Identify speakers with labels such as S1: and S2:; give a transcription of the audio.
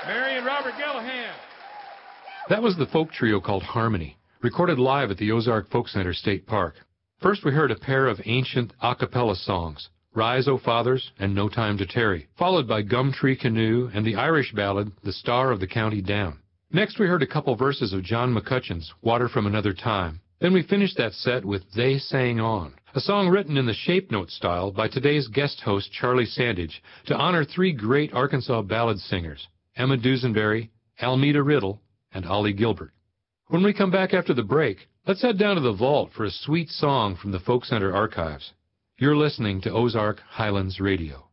S1: Mary and Robert Gallahan.
S2: That was the folk trio called Harmony, recorded live at the Ozark Folk Center State Park. First we heard a pair of ancient a cappella songs, Rise, O Fathers and No Time to Tarry, followed by Gumtree Canoe and the Irish ballad The Star of the County Down. Next we heard a couple verses of John McCutcheon's Water from Another Time. Then we finished that set with They Sang On, a song written in the shape note style by today's guest host Charlie Sandage to honor three great Arkansas ballad singers, Emma Dusenberry, Almeda Riddle, and Ollie Gilbert. When we come back after the break, let's head down to the vault for a sweet song from the Folk Center archives. You're listening to Ozark Highlands Radio.